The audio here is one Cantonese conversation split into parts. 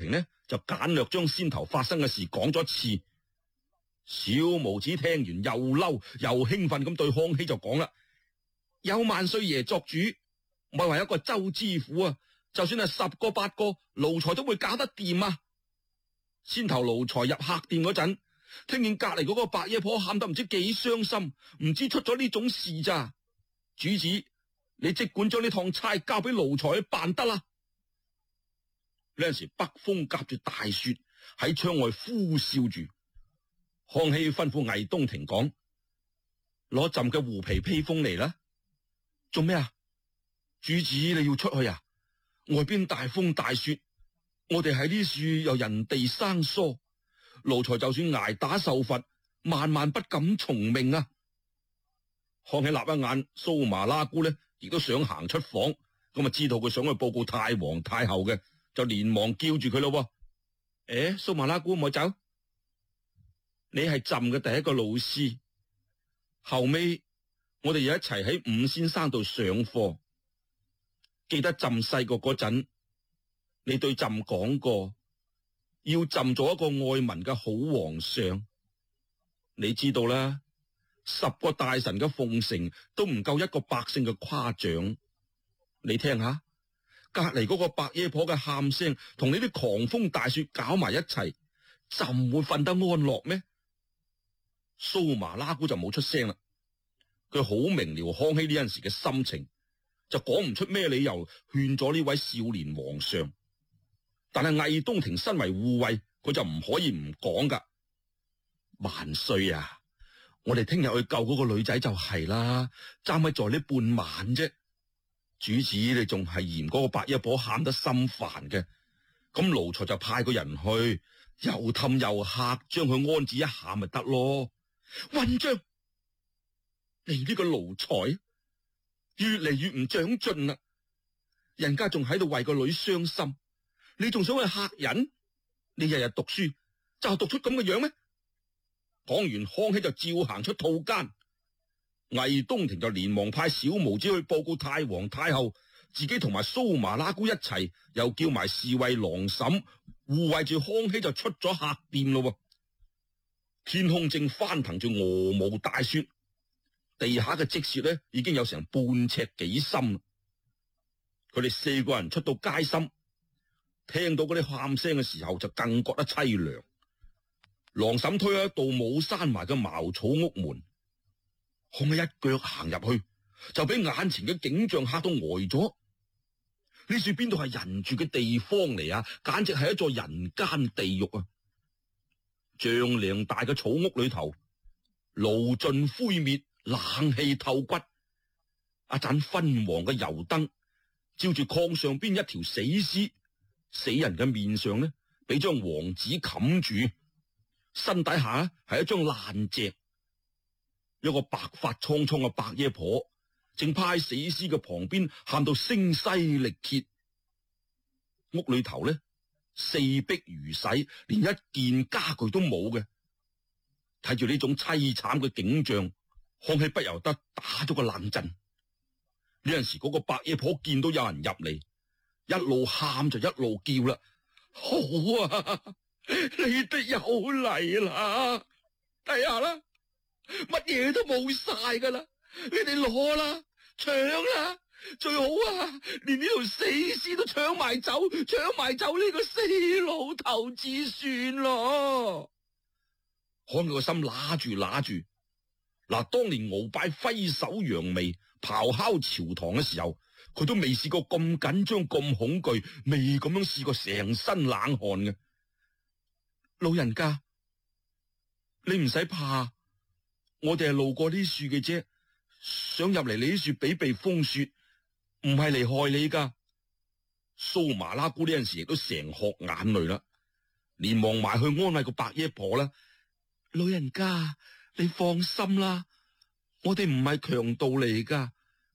廷呢就簡略將先頭發生嘅事講咗一次。小毛子聽完又嬲又興奮咁對康熙就講啦：有萬歲爺作主，唔係話一個州知府啊，就算係10個8個奴才都會搞得掂啊！先頭奴才入客店嗰陣，聽見隔籬嗰個白野婆喊得唔知幾傷心，唔知出咗呢種事咋。主子，你即管將呢趟差交俾奴才去辦得啦。呢陣時北風夾住大雪喺窗外呼嘯住。康熙吩咐魏東亭講：攞浸嘅狐皮披風嚟啦。做咩啊？主子你要出去啊？外邊大風大雪，我哋喺呢處又人地生疏，奴才就算挨打受罰，萬萬不敢從命啊！康熙立一眼蘇麻拉姑呢，亦都想行出房，咁啊知道佢想去報告太皇太后嘅，就連忙叫住佢咯。蘇麻拉姑唔好走，你係朕嘅第一個老師，後尾我哋又一齊喺伍先生度上課。記得朕細個嗰陣，你對朕講過，要朕做一個愛民嘅好皇上。你知道啦，10個大臣嘅奉承都唔夠一個百姓嘅誇獎。你聽下，隔籬嗰個白野婆嘅喊聲，同你啲狂風大雪搞埋一齊，朕會瞓得安樂咩？蘇麻拉姑就冇出聲啦，佢好明了康熙呢陣時嘅心情，就講唔出咩理由勸咗呢位少年皇上。但係魏東亭身為護衛，佢就唔可以唔講噶。萬歲啊！我哋聽日去救嗰個女仔就係啦，爭咪在呢半晚啫。主子你仲係嫌嗰個白野婆喊得心煩嘅，咁奴才就派個人去，又氹又嚇，將佢安置一下咪得咯。混帳！你呢個奴才越嚟越唔長進啦，人家仲喺度為個女傷心，你仲想去嚇人？你日日讀書就讀出咁嘅樣咩？講完，康熙就照行出套間，魏東亭就連忙派小毛子去報告太皇太后，自己同埋蘇麻拉姑一齊，又叫埋侍衛郎嬸護衛住康熙就出咗客店咯。天空正翻騰住鵝毛大雪，地下嘅積雪呢已經有成半尺幾深。佢哋4個人出到街心，聽到嗰啲喊聲嘅時候，就更覺得淒涼。郎嬸推咗一道冇閂埋嘅茅草屋門，康熙一腳行入去，就俾眼前嘅景象嚇到呆咗。呢處邊度係人住嘅地方嚟啊？簡直係一座人間地獄啊！丈量大嘅草屋裏頭，爐盡灰滅，冷氣透骨。一盞昏黃嘅油燈照住炕上邊一條死屍，死人嘅面上呢，俾張黃紙冚住，身底下係一張爛席。一個白髮蒼蒼嘅白野婆正趴喺死屍嘅旁邊，喊到聲嘶力竭。屋裏頭呢，四壁如洗，連一件家具都冇嘅。睇住呢種淒慘嘅景象，康熙不由得打咗個冷震。呢陣時嗰個白野婆見到有人入嚟，一路喊就一路叫啦：好啊，你哋又嚟啦！睇下啦，乜嘢都冇晒噶啦，你哋攞啦，搶啦！最好啊，連呢條死屍都搶埋走，搶埋走呢個死老頭子算咯。康熙個心揦住揦住。嗱，當年鰲拜揮手揚眉、咆哮朝堂嘅時候，佢都未試過咁緊張、咁恐懼，未咁樣試過成身冷汗嘅。老人家，你唔使怕，我哋係路過呢樹嘅啫，想入嚟你呢樹避避風雪，唔係嚟害你噶。蘇麻拉姑呢陣時亦都成殼眼淚啦，連忙埋去安慰個白野婆啦。老人家，你放心啦，我哋唔係強盜嚟噶，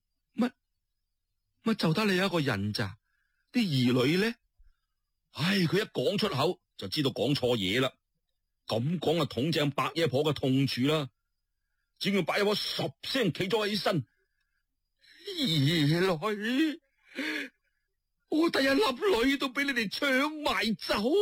乜就得你一個人咋？啲兒女呢？唉，佢一講出口就知道講錯嘢啦。咁講啊，捅正白野婆嘅痛處啦。只要白野婆十聲企咗起身，兒女，我第一粒女都俾你哋搶埋走。